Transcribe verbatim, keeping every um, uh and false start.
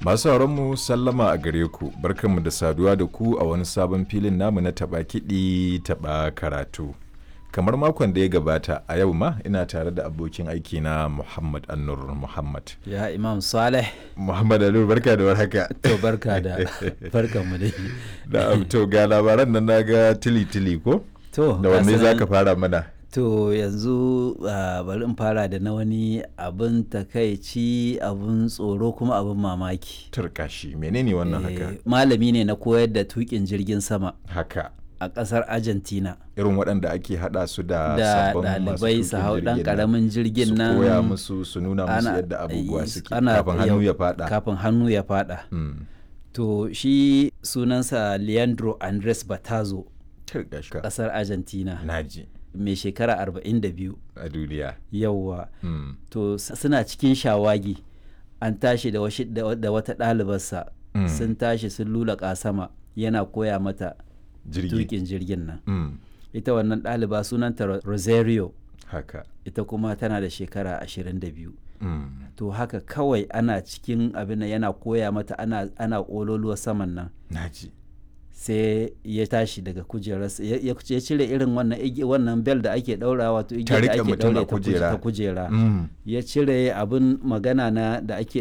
Masu mu sallama a gare ku, barkanmu da saduwa da ku a wani sabon filin namu na taɓa kiɗi taɓa karatu. Kamar makon da ya gabata a yau ma ina tare da abokin aiki na Muhammad Annur Muhammad. Ya Imam Saleh. Muhammad Annur barka da warhaka. To barka da barkan mu dai. Da to ga labaran nan naga tili tili ko? To da wanne zaka fara mana? To yanzu uh, bari in fara da na wani abin takaici, abin tsoro kuma abin mamaki. Turkashi menene wannan haka? Malami ne na koyar da tukin jirgin sama. Haka. A ƙasar Argentina. Irin waɗanda ake haɗa su da da sabbin ɗalibai su hau ɗan ƙaramin jirgin nan. Su koya musu su nuna musu yadda abubuwa suke kafin hannu ya faɗa. Kafin hannu ya faɗa. Mm. To shi sunansa Leandro Andres Batazo. Turkashi. Ƙasar Argentina. Naji. Mai shekara arba'in da biyu a duniya. Yawwa. Mm. To suna cikin shawagi an tashi da, washi, da, da wata ɗalibarsa. Mm. Sun tashi sun lulaƙa sama yana koya mata tukin jirgin nan. Mm. Ita wannan ɗaliba sunanta Rosario. Haka. Ita kuma tana da shekara ashirin da biyu. Mm. To haka kawai ana cikin abin da yana koya mata ana, ana ƙololuwa saman nan. Naji. Sai ya tashi daga kujerarsa ya cire irin wannan wannan bel da ake daura wato igiyar da ake daure ta kujera, Mm. ya cire abin magana na da ake